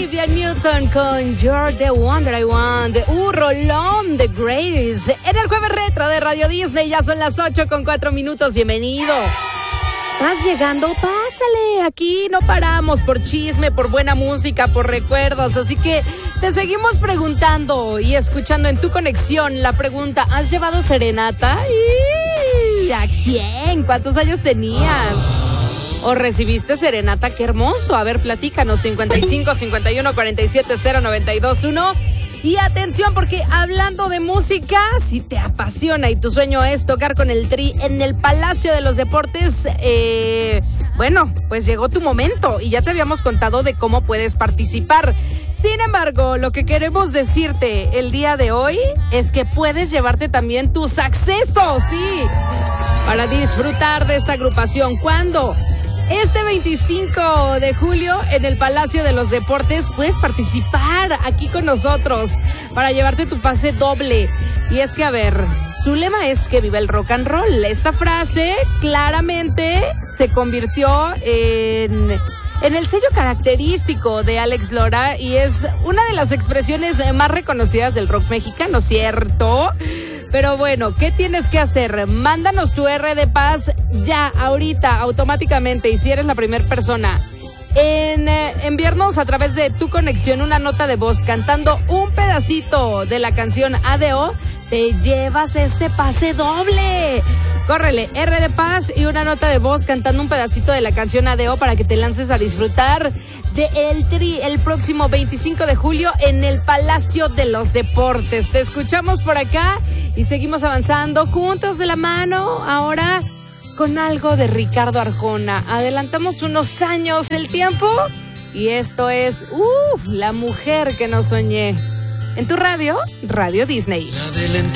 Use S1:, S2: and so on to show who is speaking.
S1: Olivia Newton con You're the One That I Want. Rolón de Grace. En el jueves retro de Radio Disney, ya son las 8:04. Bienvenido. ¿Estás llegando? Pásale. Aquí no paramos por chisme, por buena música, por recuerdos. Así que te seguimos preguntando y escuchando en tu conexión la pregunta: ¿has llevado serenata? ¿Y a quién? ¿Cuántos años tenías? ¿O recibiste serenata? ¡Qué hermoso! A ver, platícanos. 55 51 47 0921. Y atención, porque hablando de música, si te apasiona y tu sueño es tocar con el Tri en el Palacio de los Deportes, bueno, pues llegó tu momento y ya te habíamos contado de cómo puedes participar. Sin embargo, lo que queremos decirte el día de hoy es que puedes llevarte también tus accesos, sí, para disfrutar de esta agrupación. ¿Cuándo? Este 25 de julio en el Palacio de los Deportes puedes participar aquí con nosotros para llevarte tu pase doble. Y es que, a ver, su lema es que viva el rock and roll. Esta frase claramente se convirtió en el sello característico de Alex Lora y es una de las expresiones más reconocidas del rock mexicano, ¿cierto? Pero bueno, ¿qué tienes que hacer? Mándanos tu R de Paz ya, ahorita, automáticamente. Y si eres la primera persona en enviarnos a través de tu conexión una nota de voz cantando un pedacito de la canción ADO, te llevas este pase doble. Córrele, R de Paz y una nota de voz cantando un pedacito de la canción ADO para que te lances a disfrutar de El Tri el próximo 25 de julio en el Palacio de los Deportes. Te escuchamos por acá y seguimos avanzando juntos de la mano, ahora con algo de Ricardo Arjona. Adelantamos unos años el tiempo y esto es La Mujer que no soñé. En tu radio, Radio Disney.